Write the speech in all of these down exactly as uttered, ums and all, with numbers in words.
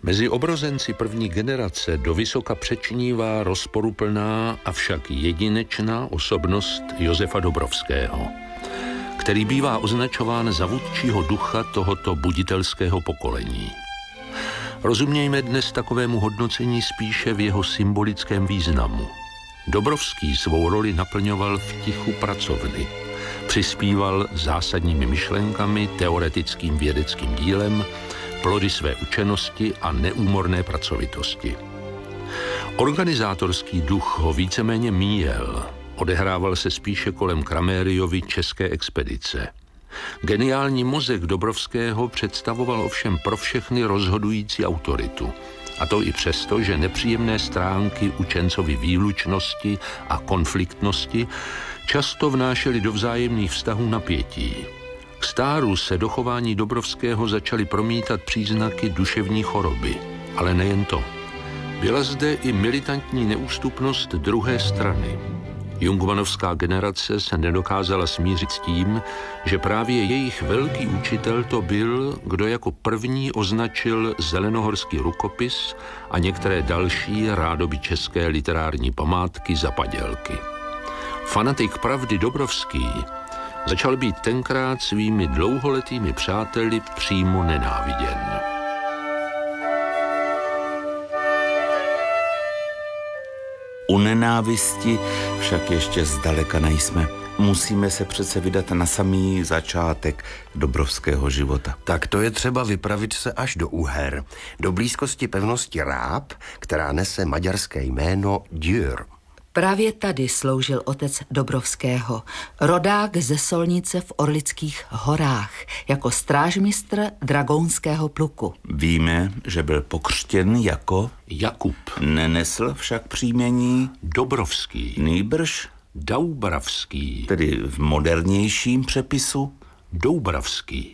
Mezi obrozenci první generace dovysoka přečnívá rozporuplná, avšak jedinečná osobnost Josefa Dobrovského, který bývá označován za vůdčího ducha tohoto buditelského pokolení. Rozumějme dnes takovému hodnocení spíše v jeho symbolickém významu. Dobrovský svou roli naplňoval v tichu pracovny. Přispíval zásadními myšlenkami, teoretickým vědeckým dílem, plody své učenosti a neúmorné pracovitosti. Organizátorský duch ho víceméně míjel. Odehrával se spíše kolem Kramériovy české expedice. Geniální mozek Dobrovského představoval ovšem pro všechny rozhodující autoritu. A to i přesto, že nepříjemné stránky učencovy výlučnosti a konfliktnosti často vnášely do vzájemných vztahů napětí. K stáru se do chování Dobrovského začaly promítat příznaky duševní choroby. Ale nejen to. Byla zde i militantní neústupnost druhé strany. Jungmannovská generace se nedokázala smířit s tím, že právě jejich velký učitel to byl, kdo jako první označil zelenohorský rukopis a některé další rádoby české literární památky za padělky. Fanatik pravdy Dobrovský začal být tenkrát svými dlouholetými přáteli přímo nenáviděn. U nenávisti však ještě zdaleka nejsme. Musíme se přece vydat na samý začátek Dobrovského života. Tak to je třeba vypravit se až do Uher, do blízkosti pevnosti Ráb, která nese maďarské jméno Győr. Právě tady sloužil otec Dobrovského, rodák ze Solnice v Orlických horách, jako strážmistr dragounského pluku. Víme, že byl pokřtěn jako Jakub. Nenesl však příjmení Dobrovský. Nýbrž Daubravský. Tedy v modernějším přepisu Doubravský.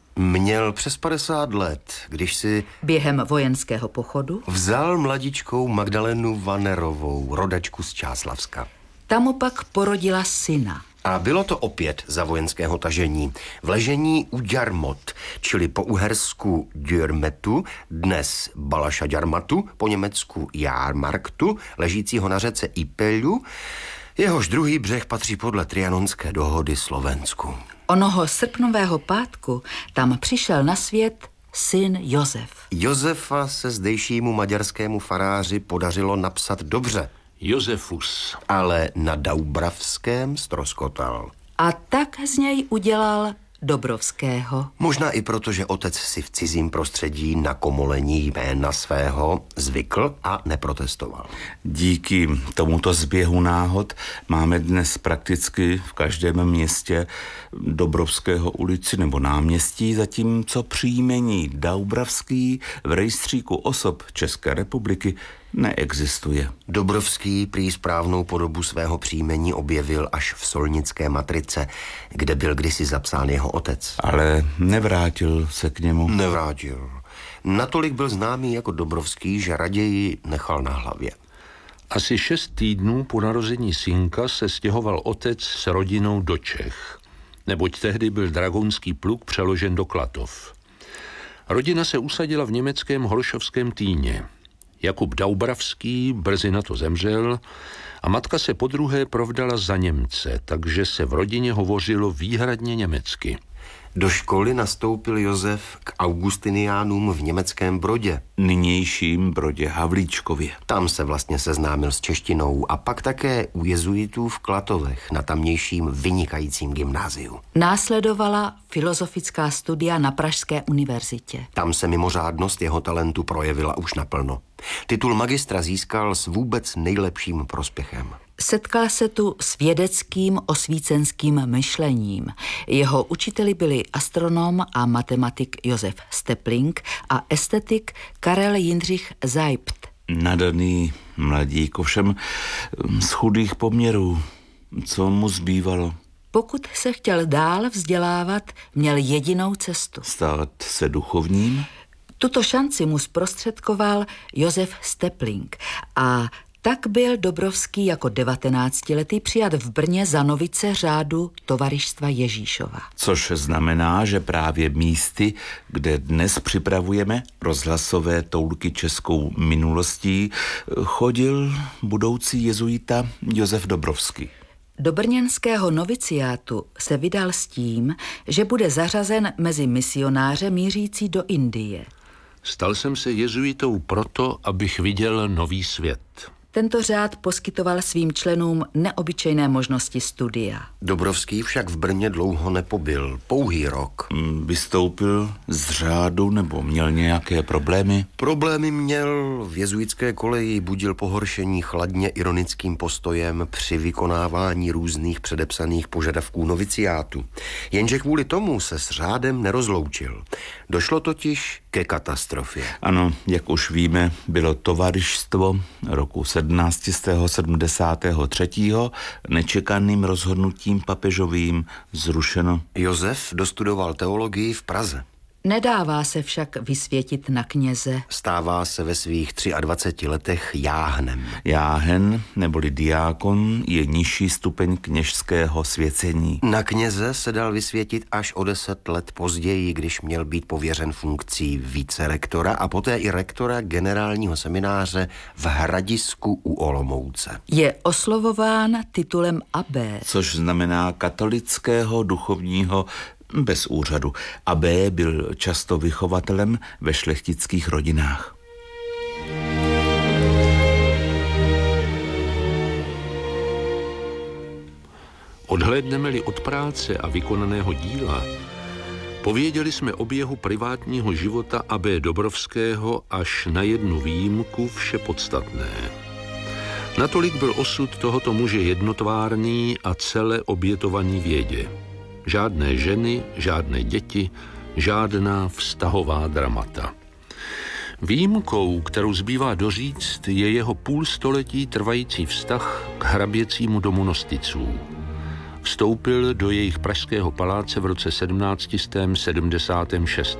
Měl přes padesát let, když si během vojenského pochodu vzal mladičkou Magdalenu Vanerovou, rodačku z Čáslavska. Ta mu pak porodila syna. A bylo to opět za vojenského tažení. V ležení u Ďarmot, čili po uhersku Győrmetu, dnes Balaša Ďarmatu, po německu Jármarktu, ležícího na řece Ipelu. Jehož druhý břeh patří podle Trianonské dohody Slovensku. Onoho srpnového pátku tam přišel na svět syn Josef. Josefa se zdejšímu maďarskému faráři podařilo napsat dobře. Josefus. Ale na Daubravském ztroskotal. A tak z něj udělal Dobrovského. Možná i proto, že otec si v cizím prostředí na komolení jména svého zvykl a neprotestoval. Díky tomuto zběhu náhod máme dnes prakticky v každém městě Dobrovského ulici nebo náměstí, zatímco příjmení Daubravský v rejstříku osob České republiky neexistuje. Dobrovský prý správnou podobu svého příjmení objevil až v solnické matrice, kde byl kdysi zapsán jeho otec. Ale nevrátil se k němu. Nevrátil. Natolik byl známý jako Dobrovský, že raději nechal na hlavě. Asi šest týdnů po narození synka se stěhoval otec s rodinou do Čech, neboť tehdy byl dragounský pluk přeložen do Klatov. Rodina se usadila v německém Holšovském Týně. Jakub Daubravský brzy na to zemřel a matka se podruhé provdala za Němce, takže se v rodině hovořilo výhradně německy. Do školy nastoupil Josef k augustiniánům v německém Brodě. Nynějším Brodě Havlíčkově. Tam se vlastně seznámil s češtinou a pak také u jezuitů v Klatovech na tamnějším vynikajícím gymnáziu. Následovala filozofická studia na Pražské univerzitě. Tam se mimořádnost jeho talentu projevila už naplno. Titul magistra získal s vůbec nejlepším prospěchem. Setkal se tu s vědeckým osvícenským myšlením. Jeho učiteli byli astronom a matematik Josef Stepling a estetik Karel Jindřich Zajpt. Nadaný mladík, ovšem z chudých poměrů. Co mu zbývalo? Pokud se chtěl dál vzdělávat, měl jedinou cestu. Stát se duchovním? Tuto šanci mu zprostředkoval Josef Stepling a Tak byl Dobrovský jako devatenáctiletý přijat v Brně za novice řádu Tovaryšstva Ježíšova. Což znamená, že právě místy, kde dnes připravujeme rozhlasové toulky českou minulostí, chodil budoucí jezuita Josef Dobrovský. Do brněnského noviciátu se vydal s tím, že bude zařazen mezi misionáře mířící do Indie. Stal jsem se jezuitou proto, abych viděl nový svět. Tento řád poskytoval svým členům neobyčejné možnosti studia. Dobrovský však v Brně dlouho nepobyl, pouhý rok. Vystoupil z řádu nebo měl nějaké problémy? Problémy měl, v jezuitské koleji budil pohoršení chladně ironickým postojem při vykonávání různých předepsaných požadavků noviciátu. Jenže kvůli tomu se s řádem nerozloučil. Došlo totiž ke katastrofě. Ano, jak už víme, bylo tovaryšstvo roku sedmnáct sedmdesát tři nečekaným rozhodnutím papežovým zrušeno. Josef dostudoval teologii v Praze. Nedává se však vysvětit na kněze. Stává se ve svých dvaceti třech letech jáhnem. Jáhen neboli diákon je nižší stupeň kněžského svěcení. Na kněze se dal vysvětit až o deset let později, když měl být pověřen funkcí vícerektora a poté i rektora generálního semináře v Hradisku u Olomouce. Je oslovován titulem abbé, což znamená katolického duchovního bez úřadu. Abbé byl často vychovatelem ve šlechtických rodinách. Odhlédneme-li od práce a vykonaného díla, pověděli jsme o běhu privátního života abbé Dobrovského až na jednu výjimku vše podstatné. Natolik byl osud tohoto muže jednotvárný a celé obětovaný vědě. Žádné ženy, žádné děti, žádná vztahová dramata. Výjimkou, kterou zbývá doříct, je jeho půl století trvající vztah k hraběcímu domu Nosticů. Vstoupil do jejich pražského paláce v roce sedmnáct sedmdesát šest.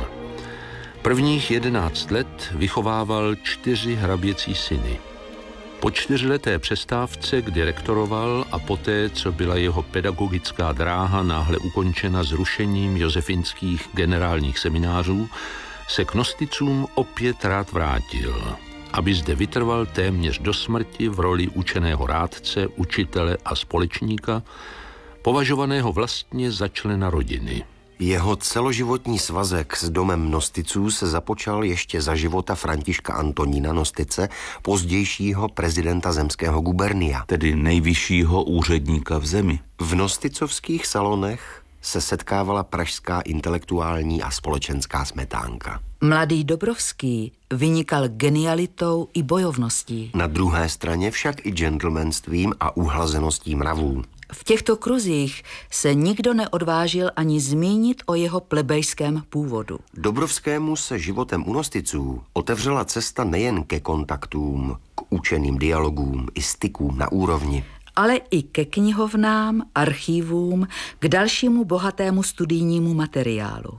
Prvních jedenáct let vychovával čtyři hraběcí syny. Po čtyřleté přestávce, kdy rektoroval a poté, co byla jeho pedagogická dráha náhle ukončena zrušením josefinských generálních seminářů, se k Nosticům opět rád vrátil, aby zde vytrval téměř do smrti v roli učeného rádce, učitele a společníka, považovaného vlastně za člena rodiny. Jeho celoživotní svazek s domem Nosticů se započal ještě za života Františka Antonína Nostice, pozdějšího prezidenta zemského gubernia. Tedy nejvyššího úředníka v zemi. V nosticovských salonech se setkávala pražská intelektuální a společenská smetánka. Mladý Dobrovský vynikal genialitou i bojovností. Na druhé straně však i gentlemanstvím a uhlazeností mravů. V těchto kruzích se nikdo neodvážil ani zmínit o jeho plebejském původu. Dobrovskému se životem u Nosticů otevřela cesta nejen ke kontaktům, k učeným dialogům i stykům na úrovni, ale i ke knihovnám, archívům, k dalšímu bohatému studijnímu materiálu.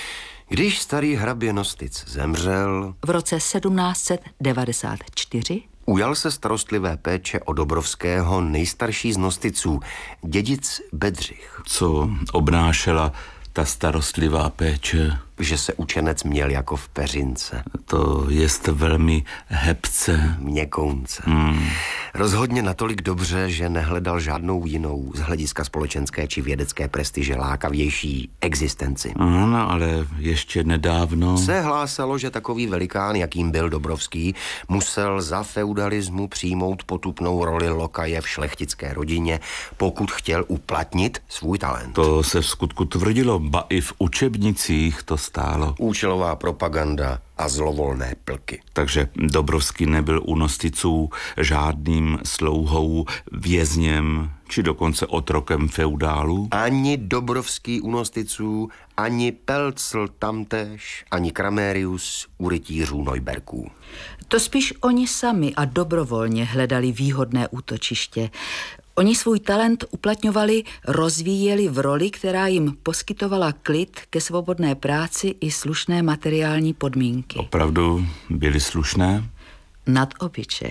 Když starý hrabě Nosticů zemřel v roce sedmnáct devadesát čtyři, ujal se starostlivé péče o Dobrovského nejstarší z Nosticů, dědic Bedřich. Co obnášela ta starostlivá péče? Že se učenec měl jako v peřince. To jest velmi hebce. Měkounce. Hmm. Rozhodně natolik dobře, že nehledal žádnou jinou z hlediska společenské či vědecké prestiže lákavější existenci. Ano, ale ještě nedávno se hlásalo, že takový velikán, jakým byl Dobrovský, musel za feudalismu přijmout potupnou roli lokaje v šlechtické rodině, pokud chtěl uplatnit svůj talent. To se v skutku tvrdilo, ba i v učebnicích to stálo. Účelová propaganda a zlovolné plky. Takže Dobrovský nebyl u Nosticů žádným slouhou, vězněm, či dokonce otrokem feudálů? Ani Dobrovský u Nosticů, ani Pelcl tamtéž, ani Kramérius u rytířů Neuberků. To spíš oni sami a dobrovolně hledali výhodné útočiště. Oni svůj talent uplatňovali, rozvíjeli v roli, která jim poskytovala klid ke svobodné práci i slušné materiální podmínky. Opravdu byly slušné? Nad obyčej.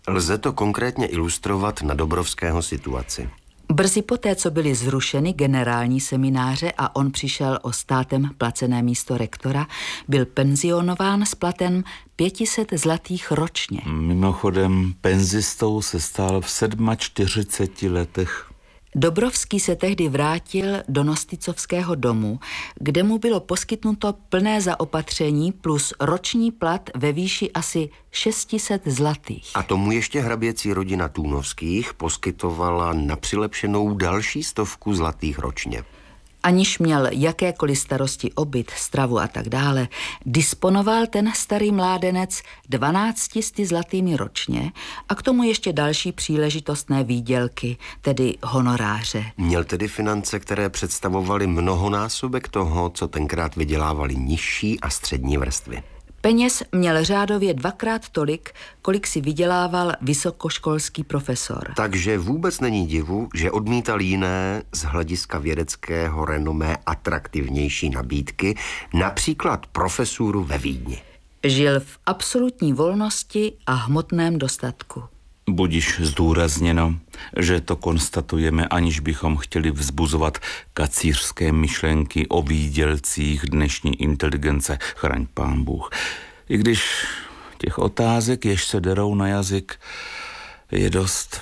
Lze to konkrétně ilustrovat na Dobrovského situaci. Brzy poté, co byly zrušeny generální semináře a on přišel o státem placené místo rektora, byl penzionován s platem pětiset zlatých ročně. Mimochodem, penzistou se stal v čtyřiceti sedmi letech. Dobrovský se tehdy vrátil do Nosticovského domu, kde mu bylo poskytnuto plné zaopatření plus roční plat ve výši asi šest set zlatých. A tomu ještě hraběcí rodina Tůnovských poskytovala na přilepšenou další stovku zlatých ročně. Aniž měl jakékoliv starosti o byt, stravu a tak dále, disponoval ten starý mládenec dvanácti sty zlatými ročně a k tomu ještě další příležitostné výdělky, tedy honoráře. Měl tedy finance, které představovaly mnohonásobek toho, co tenkrát vydělávali nižší a střední vrstvy. Peněz měl řádově dvakrát tolik, kolik si vydělával vysokoškolský profesor. Takže vůbec není divu, že odmítal jiné z hlediska vědeckého renomé atraktivnější nabídky, například profesuru ve Vídni. Žil v absolutní volnosti a hmotném dostatku. Budiž zdůrazněno, že to konstatujeme, aniž bychom chtěli vzbuzovat kacířské myšlenky o výdělcích dnešní inteligence, chraň pán Bůh. I když těch otázek, jež se derou na jazyk, je dost.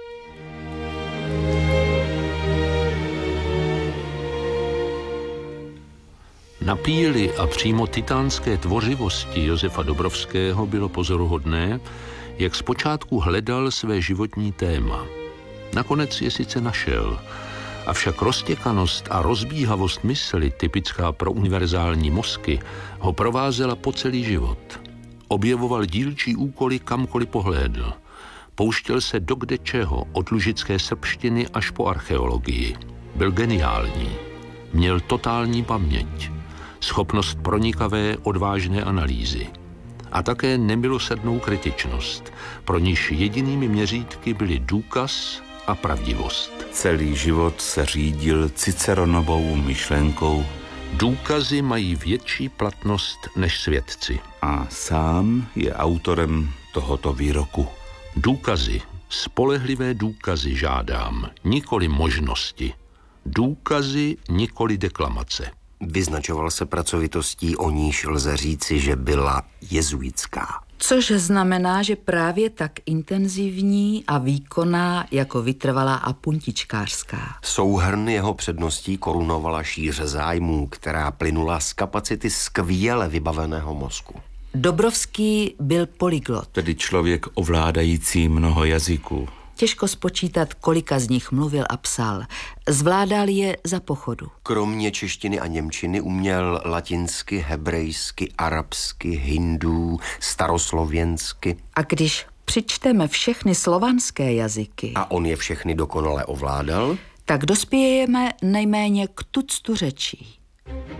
Na píli a přímo titánské tvořivosti Josefa Dobrovského bylo pozoruhodné, jak zpočátku hledal své životní téma. Nakonec je sice našel, avšak roztěkanost a rozbíhavost mysli, typická pro univerzální mozky, ho provázela po celý život. Objevoval dílčí úkoly kamkoliv pohlédl. Pouštěl se do kdečeho, od lužické srbštiny až po archeologii. Byl geniální. Měl totální paměť, schopnost pronikavé, odvážné analýzy. A také nemilosrdnou kritičnost, pro níž jedinými měřítky byly důkaz a pravdivost. Celý život se řídil Ciceronovou myšlenkou. Důkazy mají větší platnost než svědci. A sám je autorem tohoto výroku. Důkazy, spolehlivé důkazy žádám, nikoli možnosti. Důkazy, nikoli deklamace. Vyznačoval se pracovitostí, o níž lze říci, že byla jezuitská. Což znamená, že právě tak intenzivní a výkonná jako vytrvalá a puntičkářská. Souhrn jeho předností korunovala šíře zájmů, která plynula z kapacity skvěle vybaveného mozku. Dobrovský byl polyglot. Tedy člověk ovládající mnoho jazyků. Těžko spočítat, kolika z nich mluvil a psal. Zvládal je za pochodu. Kromě češtiny a němčiny uměl latinsky, hebrejsky, arabsky, hindů, staroslověnsky. A když přičteme všechny slovanské jazyky, A on je všechny dokonale ovládal? tak dospějeme nejméně k tuctu řečí.